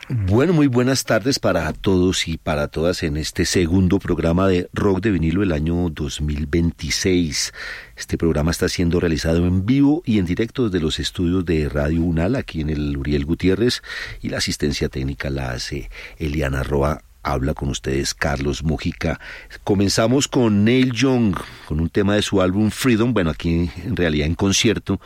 Bueno, muy buenas tardes para todos y para todas en este segundo programa de Rock de Vinilo del año 2026. Este programa está siendo realizado en vivo y en directo desde los estudios de Radio Unal, aquí en el Uriel Gutiérrez, y la asistencia técnica la hace Eliana Roa. Habla con ustedes Carlos Mujica. Comenzamos con Neil Young, con un tema de su álbum Freedom, bueno, aquí en realidad en concierto,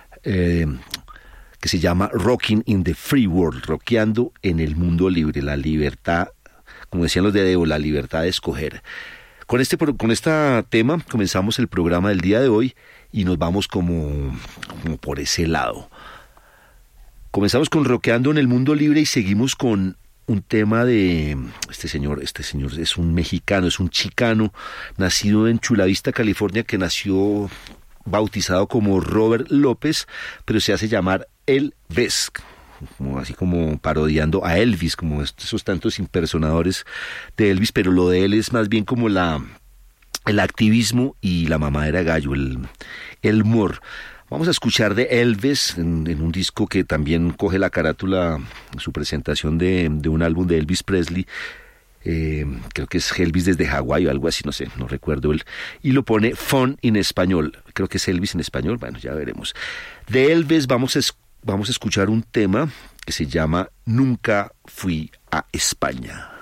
que se llama Rocking in the Free World, rockeando en el mundo libre, la libertad, como decían los de Debo, la libertad de escoger. Con este tema comenzamos el programa del día de hoy y nos vamos como por ese lado. Comenzamos con Rockeando en el mundo libre y seguimos con un tema de este señor es un mexicano, es un chicano, nacido en Chula Vista, California, que nació bautizado como Robert López, pero se hace llamar Elvis, así como parodiando a Elvis, como esos tantos impersonadores de Elvis, pero lo de él es más bien como el activismo y la mamadera gallo, el humor. Vamos a escuchar de Elvis en un disco que también coge la carátula, su presentación de un álbum de Elvis Presley, creo que es Elvis desde Hawái o algo así, no sé, no recuerdo y lo pone Fun en español, creo que es Elvis en español, bueno, ya veremos. De Elvis vamos a escuchar un tema que se llama Nunca fui a España.